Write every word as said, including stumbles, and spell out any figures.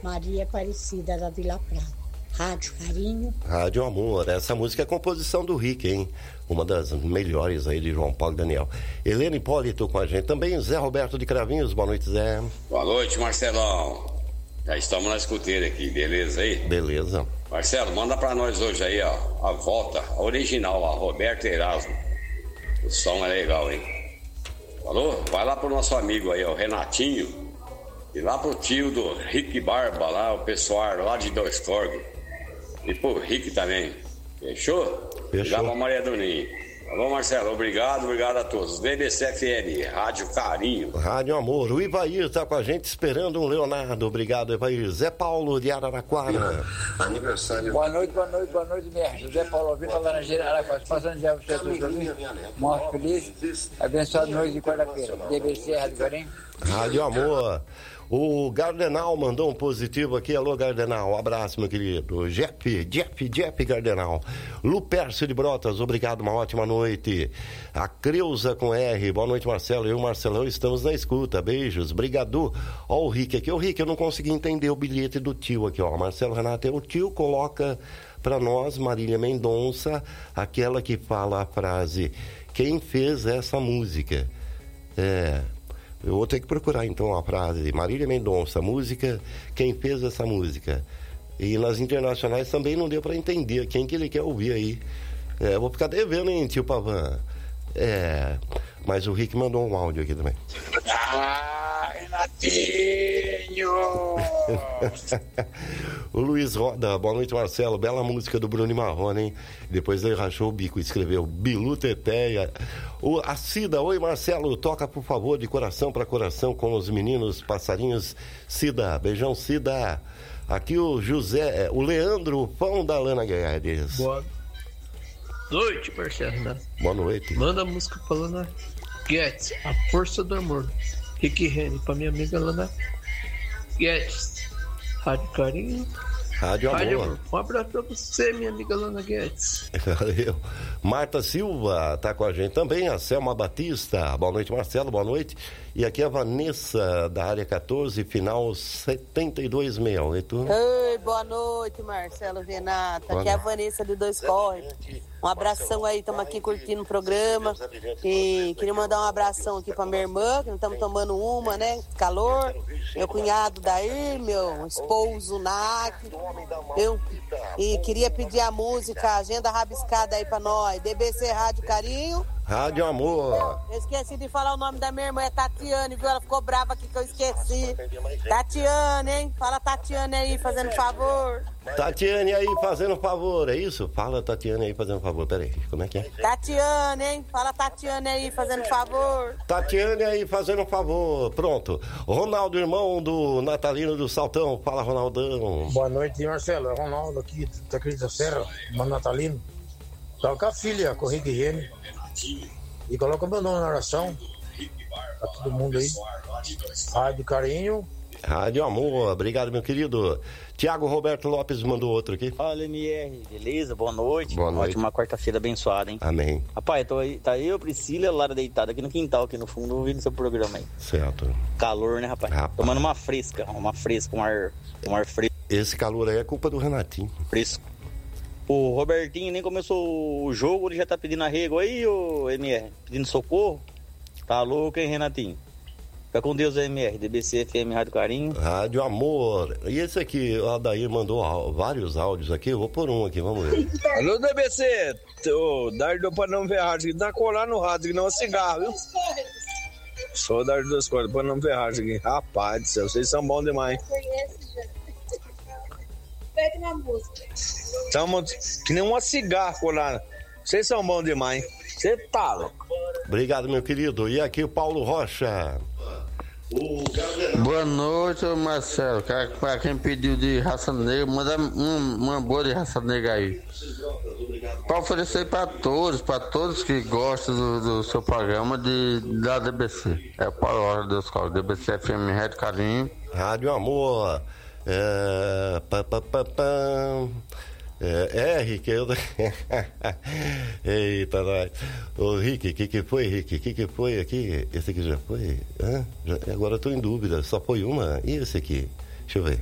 Maria Aparecida da Vila Prata. Rádio Carinho. Rádio Amor. Essa música é composição do Rick, hein? Uma das melhores aí de João Paulo e Daniel. Helena Hipólito com a gente também. Zé Roberto de Cravinhos. Boa noite, Zé. Boa noite, Marcelão. Já estamos na escuteira aqui, beleza aí? Beleza. Marcelo, manda pra nós hoje aí, ó, a volta, a original, a Roberto Erasmo. O som é legal, hein? Falou? Vai lá pro nosso amigo aí, ó, Renatinho. E lá pro tio do Rick Barba, lá, o pessoal lá de Dois Corgos. E pro Rick também. Fechou? Fechou. Já pra Maria do Ninho. Tá bom, Marcelo? Obrigado, obrigado a todos. B B C F M, Rádio Carinho. Rádio Amor. O Ivair tá com a gente esperando um Leonardo. Obrigado, Ivair. Zé Paulo de Araraquara. Aniversário. Boa noite, boa noite, boa noite, mestre. Zé Paulo, ouvindo lá na Araraquara. Passando já você todos ali. Morte feliz. Abençoado noite de quarta-feira. B B C, Rádio Carinho. Rádio Amor. O Gardenal mandou um positivo aqui. Alô, Gardenal. Um abraço, meu querido. Jeff, Jeff, Jeff Gardenal. Lupércio de Brotas, obrigado, uma ótima noite. A Creuza com R. Boa noite, Marcelo. Eu e o Marcelão estamos na escuta. Beijos. Brigadu. Ó o Rick aqui. Ô, Rick, eu não consegui entender o bilhete do tio aqui, ó. Marcelo Renato, o tio coloca pra nós, Marília Mendonça, aquela que fala a frase: quem fez essa música? É... Eu vou ter que procurar então a frase. Marília Mendonça, música, quem fez essa música? E nas internacionais também não deu para entender quem que ele quer ouvir aí. É, eu vou ficar devendo, hein, tio Pavan? É, mas o Rick mandou um áudio aqui também. Ah, Renatinho! O Luiz Roda, boa noite, Marcelo. Bela música do Bruno Marrone, hein? Depois ele rachou o bico e escreveu Bilu Teteia. O, a Cida, oi, Marcelo, toca por favor de coração para coração com os meninos passarinhos. Cida, beijão, Cida. Aqui o José, o Leandro, pão da Lana Guedes. Boa noite, Marcelo. Boa noite. Manda a música pra Lana Guedes, A Força do Amor. Rick Rene, pra minha amiga Lana Guedes. Rádio Carinho. Rádio Amor. Rádio Amor. Um abraço pra você, minha amiga Lana Guedes. Valeu. Marta Silva tá com a gente também. A Selma Batista. Boa noite, Marcelo. Boa noite. E aqui a Vanessa, da área quatorze, final setenta e dois sessenta e oito. Oi, boa noite, Marcelo Renata. Boa aqui é a Vanessa de Dois Corres. Um abração aí, estamos aqui curtindo o programa. E queria mandar um abração aqui pra minha irmã, que nós estamos tomando uma, né? Calor. Meu cunhado Dair, meu esposo Nac. Eu, e queria pedir a música, Agenda Rabiscada aí pra nós. D B C Rádio Carinho. Rádio Amor. Eu esqueci de falar o nome da minha irmã, é Tatiane, viu? Ela ficou brava aqui que eu esqueci. Tatiane, hein? Fala Tatiane aí, fazendo favor. Tatiane aí, fazendo favor, é isso? Fala Tatiane aí, fazendo favor, peraí, como é que é? Tatiane, hein? Fala Tatiane aí, fazendo favor. Tatiane aí, fazendo favor, pronto. Ronaldo, irmão do Natalino do Saltão, fala, Ronaldão. Boa noite, Marcelo, é Ronaldo aqui, da Cruz da Serra, irmão Natalino. Toca a filha, com o Rick Rene. E coloca o meu nome na oração. Pra todo mundo aí. Rádio Carinho. Rádio Amor, obrigado, meu querido. Tiago Roberto Lopes mandou outro aqui. Fala, M R, beleza? Boa noite. Boa noite. Ótima quarta-feira abençoada, hein? Amém. Rapaz, tô aí, tá eu, Priscila e a Lara deitada aqui no quintal, aqui no fundo, ouvindo seu programa aí. Certo. Calor, né, rapaz? rapaz. Tomando uma fresca, uma fresca, um ar, um ar fresco. Esse calor aí é culpa do Renatinho. Fresco. O Robertinho nem começou o jogo, ele já tá pedindo arrego aí, ô M R, pedindo socorro. Tá louco, hein, Renatinho? Fica com Deus, M R, D B C F M Rádio Carinho. Rádio Amor. E esse aqui, o Adair mandou vários áudios aqui, eu vou pôr um aqui, vamos ver. Alô, D B C, o Dardo para não ver rádio, dá colar no rádio, que não é cigarro, viu? Sou o Dardo das Cordas, para não ver rádio aqui. Rapaz do céu, vocês são bons demais. Pede uma música. Estamos que nem uma cigarra colada. Vocês são bons demais. Você tá louco. Obrigado, meu querido. E aqui o Paulo Rocha. Boa noite, Marcelo. Para quem pediu de raça negra, manda um, uma boa de raça negra aí. Para oferecer para todos, para todos que gostam do, do seu programa de, da D B C. É o Paulo Rocha da escola, D B C F M Rádio Carinho. Rádio Amor. É, pá, pá, pá, pá. É, é, Rick, eu... Eita, nós. Ô, Rick, o que que foi, Rick? O que que foi aqui? Esse aqui já foi? Hã? Já... Agora eu tô em dúvida, só foi uma? E esse aqui? Deixa eu ver.